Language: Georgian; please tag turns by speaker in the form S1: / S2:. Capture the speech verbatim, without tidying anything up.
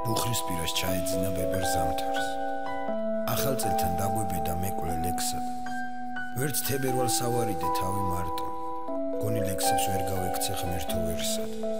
S1: მუხლისპირას ჩაეძინა ბებერ ზამთარს. ახალ წელთან დაგვებედა მეკვლე ლექსად. ვერც თებერვალს ავარიდე თავი მარტო. გონი ლექსებს ვერ გავექცე ღმერთო ვერსად.